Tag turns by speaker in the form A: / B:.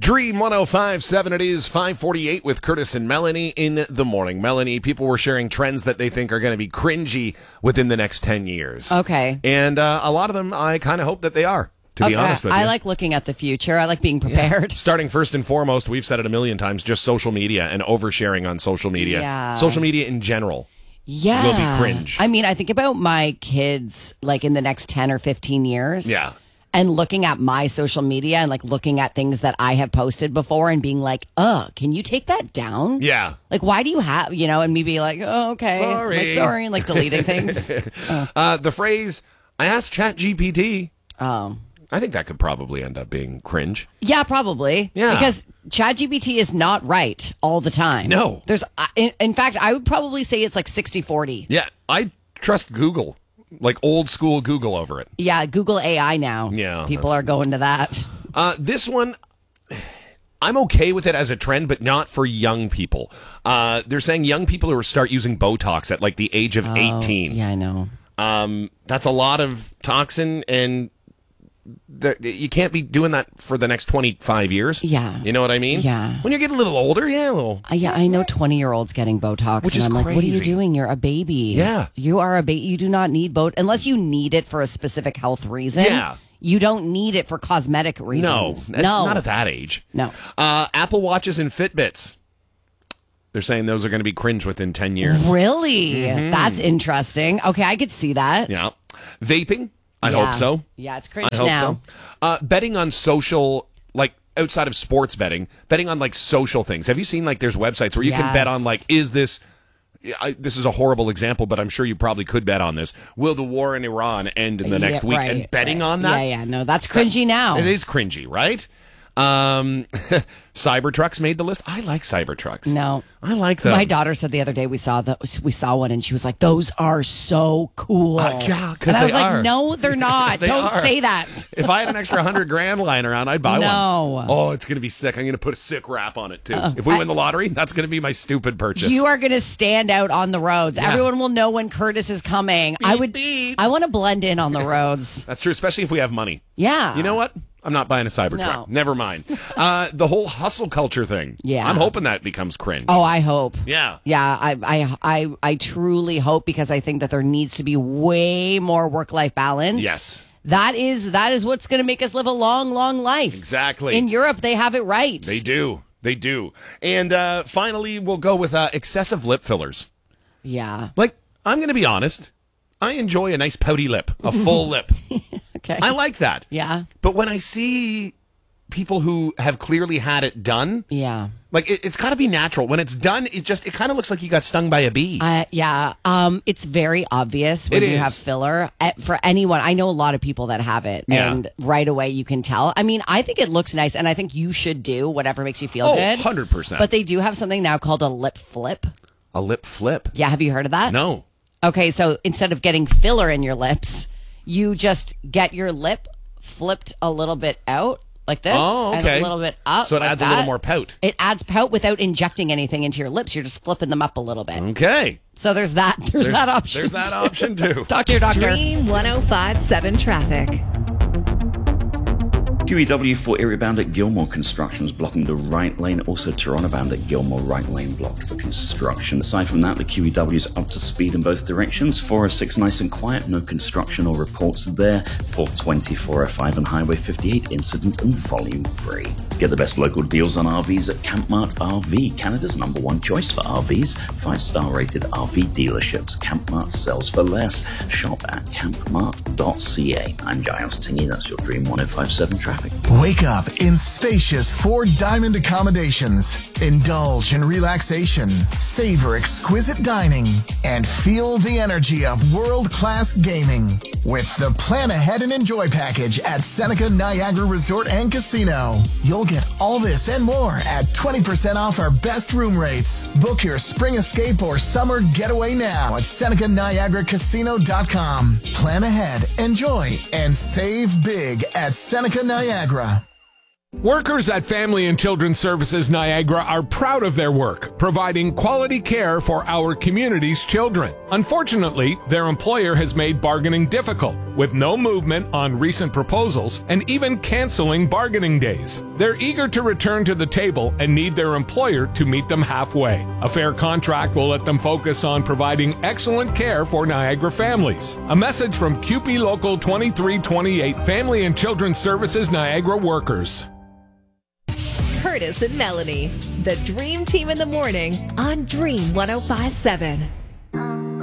A: Dream 105.7, it is 5:48 with Curtis and Melanie in the morning. Melanie, people were sharing trends that they think are going to be cringy within the next 10 years.
B: Okay.
A: And a lot of them, I kind of hope that they are, to be honest with you.
B: I like looking at the future. I like being prepared.
A: Yeah. Starting first and foremost, we've said it a million times, just social media and oversharing on social media.
B: Yeah.
A: Social media in general.
B: Yeah.
A: Will be cringe.
B: I mean, I think about my kids, like in the next 10 or 15 years.
A: Yeah.
B: And looking at my social media and like looking at things that I have posted before and being like, can you take that down?
A: Yeah.
B: Like, why do you have, and me be like, oh, okay.
A: Sorry.
B: And like deleting things.
A: The phrase, I asked ChatGPT.
B: Oh.
A: I think that could probably end up being cringe.
B: Yeah, probably.
A: Yeah.
B: Because ChatGPT is not right all the time.
A: No.
B: There's, in fact, I would probably say it's like 60-40.
A: Yeah. I trust Google. Like old school Google over it.
B: Yeah, Google AI now.
A: Yeah.
B: People are going to that.
A: This one, I'm okay with it as a trend, but not for young people. They're saying young people who start using Botox at like the age of 18.
B: Yeah, I know.
A: That's a lot of toxin, and you can't be doing that for the next 25 years.
B: Yeah.
A: You know what I mean?
B: Yeah.
A: When you get a little older, yeah, a little.
B: Yeah, I know 20-year-olds getting Botox.
A: Which
B: and
A: is
B: I'm like, what are you
A: crazy.
B: doing? You're a baby.
A: Yeah.
B: You are a baby. You do not need Botox. Unless you need it for a specific health reason.
A: Yeah.
B: You don't need it for cosmetic reasons.
A: No, not at that age.
B: No.
A: Apple Watches and Fitbits. They're saying those are going to be cringe within 10 years.
B: Really? That's interesting. Okay, I could see that.
A: Yeah. Vaping. I
B: Yeah.
A: hope so.
B: Yeah, it's cringe
A: I hope
B: now.
A: so. Betting on social, like outside of sports betting on like social things. Have you seen like there's websites where you can bet on like, is this, this is a horrible example, but I'm sure you probably could bet on this. Will the war in Iran end in the next week?
B: Right,
A: and betting
B: right.
A: on that?
B: Yeah, no, that's cringy now.
A: It is cringy, right? Cybertrucks made the list. I like Cybertrucks.
B: No.
A: I like them.
B: My daughter said the other day we saw one and she was like, "Those are so cool."
A: Yeah, 'cause
B: and I was
A: they
B: like,
A: are.
B: "No, they're not.
A: They
B: Don't
A: are.
B: say that."
A: If I had an extra $100,000 lying around, I'd buy
B: No.
A: one. Oh, it's going to be sick. I'm going to put a sick wrap on it, too. If we win the lottery, that's going to be my stupid purchase.
B: You are going to stand out on the roads.
A: Yeah.
B: Everyone will know when Curtis is coming.
A: Beep.
B: I want to blend in on the roads.
A: That's true, especially if we have money.
B: Yeah.
A: You know what? I'm not buying a Cybertruck.
B: No.
A: Never mind. The whole hustle culture thing.
B: Yeah.
A: I'm hoping that becomes cringe.
B: Oh, I hope.
A: Yeah.
B: Yeah, I truly hope, because I think that there needs to be way more work-life balance.
A: Yes.
B: That is what's going to make us live a long, long life.
A: Exactly.
B: In Europe, they have it right.
A: They do. They do. And finally, we'll go with excessive lip fillers.
B: Yeah.
A: Like, I'm going to be honest. I enjoy a nice pouty lip, a full lip.
B: Okay.
A: I like that.
B: Yeah.
A: But when I see people who have clearly had it done,
B: Yeah.
A: like it's got to be natural. When it's done, it kind of looks like you got stung by a bee.
B: Yeah. It's very obvious when
A: It
B: you
A: is.
B: have filler. For anyone, I know a lot of people that have it,
A: Yeah.
B: and right away you can tell. I mean, I think it looks nice, and I think you should do whatever makes you feel good.
A: 100%.
B: But they do have something now called a lip flip.
A: A lip flip?
B: Yeah, have you heard of that?
A: No.
B: Okay, so instead of getting filler in your lips, you just get your lip flipped a little bit out like this.
A: Oh, okay.
B: And a little bit up.
A: So it
B: like
A: adds a little
B: that.
A: more pout.
B: It adds pout without injecting anything into your lips. You're just flipping them up a little bit.
A: Okay.
B: So there's that. There's that option.
A: There's that option, too.
B: Talk to your doctor.
C: Dream 105.7 traffic.
D: QEW for area bound at Gilmore Constructions blocking the right lane. Also Toronto bound at Gilmore right lane blocked for construction. Aside from that, the QEW is up to speed in both directions. 406 nice and quiet, no construction or reports there. 420, 405 and Highway 58 incident and volume free. Get the best local deals on RVs at Campmart RV, Canada's #1 choice for RVs. 5-star rated RV dealerships. Campmart sells for less. Shop at campmart.ca. I'm Giles Tingy, that's your Dream 105.7 traffic.
E: Wake up in spacious Four Diamond accommodations. Indulge in relaxation, savor exquisite dining, and feel the energy of world-class gaming with the Plan Ahead and Enjoy package at Seneca Niagara Resort and Casino. You'll get all this and more at 20% off our best room rates. Book your spring escape or summer getaway now at SenecaNiagaraCasino.com. Plan ahead, enjoy, and save big at Seneca Niagara.
F: Workers at Family and Children's Services Niagara are proud of their work, providing quality care for our community's children. Unfortunately, their employer has made bargaining difficult, with no movement on recent proposals and even canceling bargaining days. They're eager to return to the table and need their employer to meet them halfway. A fair contract will let them focus on providing excellent care for Niagara families. A message from CUPE Local 2328, Family and Children's Services Niagara workers.
C: Curtis and Melanie, the Dream Team in the morning on Dream 105.7.